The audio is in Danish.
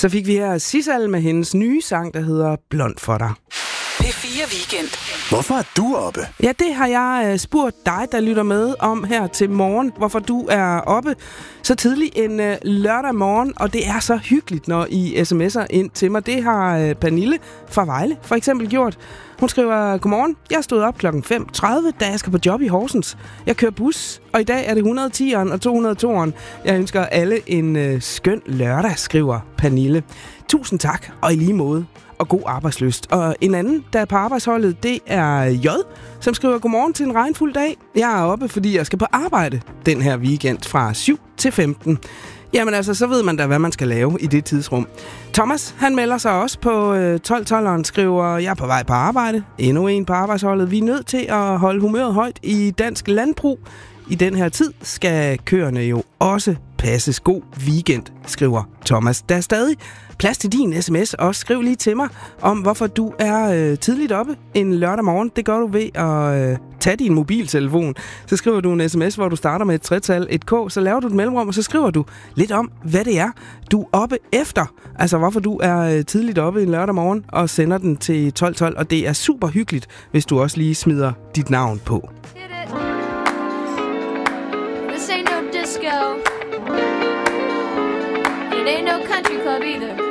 Så fik vi her Sissal med hendes nye sang, der hedder Blond for dig. P4 Weekend. Hvorfor er du oppe? Ja, det har jeg spurgt dig, der lytter med om her til morgen, hvorfor du er oppe så tidligt en lørdag morgen, og det er så hyggeligt, når I sms'er ind til mig. Det har Pernille fra Vejle for eksempel gjort. Hun skriver, godmorgen, jeg stod op klokken 5:30, da jeg skal på job i Horsens. Jeg kører bus, og i dag er det 110'eren og 202'eren. Jeg ønsker alle en skøn lørdag, skriver Pernille. Tusind tak, og i lige måde. Og god arbejdslyst. Og en anden, der er på arbejdsholdet, det er J, som skriver, godmorgen til en regnfuld dag. Jeg er oppe, fordi jeg skal på arbejde den her weekend fra 7 til 15. Jamen altså, så ved man da, hvad man skal lave i det tidsrum. Thomas, han melder sig også på 12-12'eren, skriver, jeg er på vej på arbejde. Endnu en på arbejdsholdet. Vi er nødt til at holde humøret højt i dansk landbrug. I den her tid skal køerne jo også passes. God weekend, skriver Thomas. Der er stadig plads til din sms, og skriv lige til mig om, hvorfor du er tidligt oppe en lørdag morgen. Det gør du ved at tage din mobiltelefon. Så skriver du en sms, hvor du starter med et tretal, et K, så laver du et mellemrum, og så skriver du lidt om, hvad det er, du er oppe efter. Altså, hvorfor du er tidligt oppe en lørdag morgen, og sender den til 1212, og det er super hyggeligt, hvis du også lige smider dit navn på. This ain't no disco. It ain't no country club either.